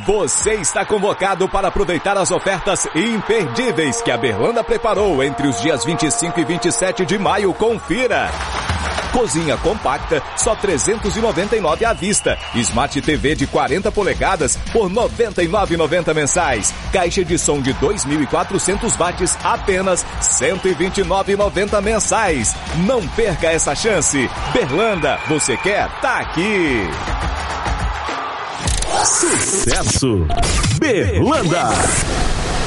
Você está convocado para aproveitar as ofertas imperdíveis que a Berlanda preparou entre os dias 25 e 27 de maio. Confira! Cozinha compacta, só R$ 399 à vista. Smart TV de 40 polegadas por R$ 99,90 mensais. Caixa de som de 2.400 watts, apenas R$ 129,90 mensais. Não perca essa chance. Berlanda, você quer? Tá aqui. Sucesso! Berlanda!